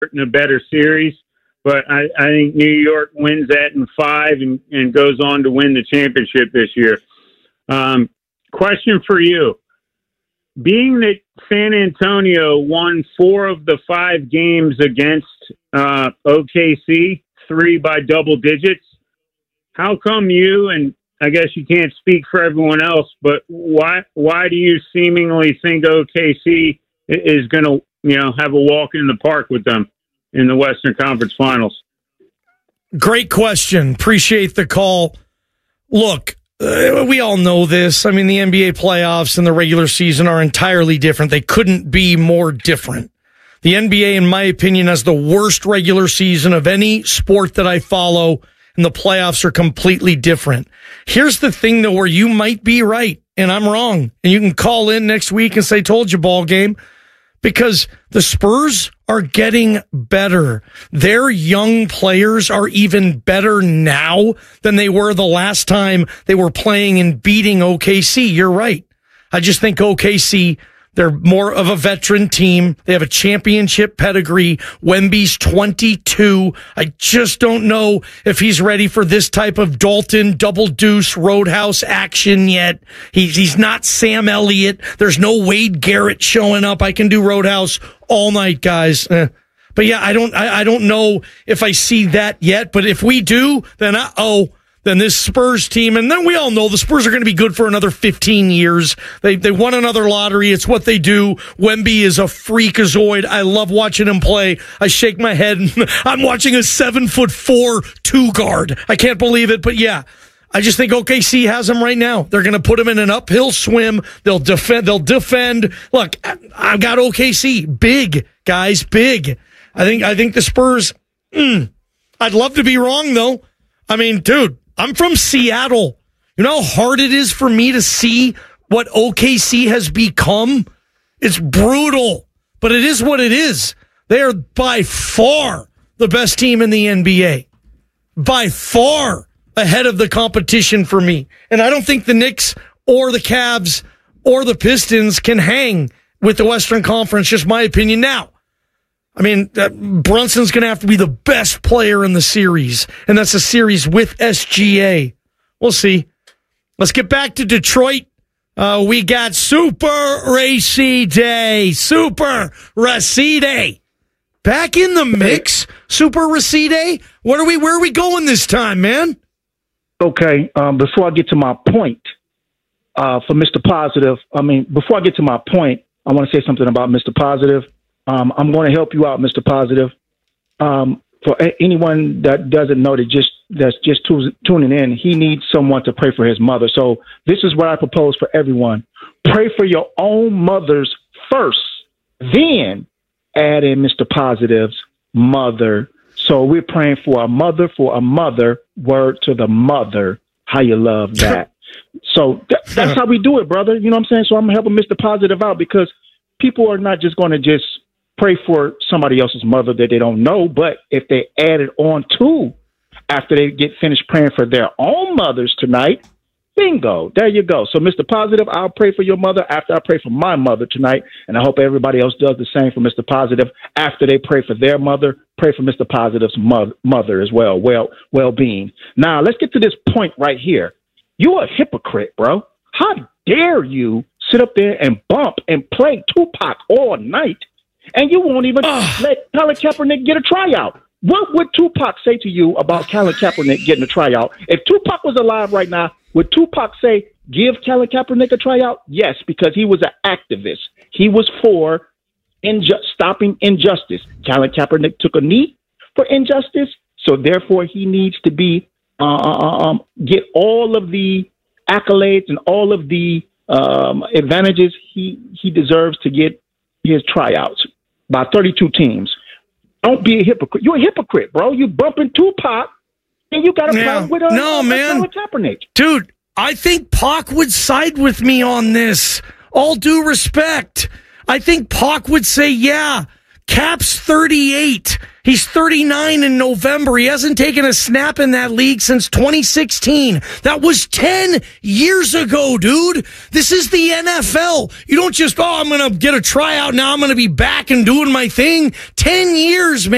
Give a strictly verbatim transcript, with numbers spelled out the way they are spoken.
in a better series. But I, I think New York wins that in five and, and goes on to win the championship this year. Um, question for you. Being that San Antonio won four of the five games against uh, O K C, three by double digits, how come you, and I guess you can't speak for everyone else, but why why do you seemingly think O K C is going to, you know, have a walk in the park with them in the Western Conference Finals? Great question. Appreciate the call. Look, uh, we all know this. I mean, the N B A playoffs and the regular season are entirely different. They couldn't be more different. The N B A, in my opinion, has the worst regular season of any sport that I follow, and the playoffs are completely different. Here's the thing, though, where you might be right, and I'm wrong. And you can call in next week and say, told you, ball game. Because the Spurs are getting better. Their young players are even better now than they were the last time they were playing and beating O K C. You're right. I just think O K C, they're more of a veteran team. They have a championship pedigree. Wemby's twenty-two. I just don't know if he's ready for this type of Dalton double deuce roadhouse action yet. He's, he's not Sam Elliott. There's no Wade Garrett showing up. I can do roadhouse all night, guys. Eh. But yeah, I don't, I, I don't know if I see that yet. But if we do, then uh oh. Then this Spurs team, and then we all know the Spurs are going to be good for another fifteen years. They they won another lottery. It's what they do. Wemby is a freakazoid. I love watching him play. I shake my head. I'm watching a seven foot four two guard. I can't believe it, but yeah. I just think O K C has him right now. They're going to put him in an uphill swim. They'll defend. They'll defend. Look, I've got O K C big, guys, big. I think I think the Spurs. Mm, I'd love to be wrong though. I mean, dude. I'm from Seattle. You know how hard it is for me to see what O K C has become? It's brutal, but it is what it is. They are by far the best team in the N B A. By far ahead of the competition for me. And I don't think the Knicks or the Cavs or the Pistons can hang with the Western Conference, just my opinion. Now, I mean, uh, Brunson's going to have to be the best player in the series, and that's a series with S G A. We'll see. Let's get back to Detroit. Uh, we got Super Racide. Super Racide. Back in the mix. Super Racide. What are we? Where are we going this time, man? Okay. Um, before I get to my point, uh, for Mister Positive, I mean, before I get to my point, I want to say something about Mister Positive. Um, I'm going to help you out, Mister Positive. Um, for a- anyone that doesn't know that just that's just tu- tuning in, he needs someone to pray for his mother. So this is what I propose for everyone: pray for your own mothers first, then add in Mister Positive's mother. So we're praying for a mother, for a mother. Word to the mother. How you love that? So th- that's how we do it, brother. You know what I'm saying? So I'm helping Mister Positive out because people are not just going to just pray for somebody else's mother that they don't know, but if they add it on to after they get finished praying for their own mothers tonight, bingo, there you go. So Mister Positive, I'll pray for your mother after I pray for my mother tonight, and I hope everybody else does the same for Mister Positive. After they pray for their mother, pray for Mister Positive's mother, mother as well, well, well-being. Now, let's get to this point right here. You're a hypocrite, bro. How dare you sit up there and bump and play Tupac all night, and you won't even Ugh. let Colin Kaepernick get a tryout? What would Tupac say to you about Colin Kaepernick getting a tryout? If Tupac was alive right now, would Tupac say, give Colin Kaepernick a tryout? Yes, because he was an activist. He was for inju- stopping injustice. Colin Kaepernick took a knee for injustice, so therefore he needs to be uh, um, get all of the accolades and all of the um, advantages he, he deserves to get his tryouts by thirty-two teams. Don't be a hypocrite. You're a hypocrite, bro. You bumping Tupac, and you got a problem with a no, uh, man. Colin Kaepernick. Dude, I think Pac would side with me on this. All due respect. I think Pac would say, yeah, Cap's thirty-eight. He's thirty-nine in November. He hasn't taken a snap in that league since twenty sixteen. That was ten years ago, dude. This is the N F L. You don't just, oh, I'm going to get a tryout. Now I'm going to be back and doing my thing. ten years, man.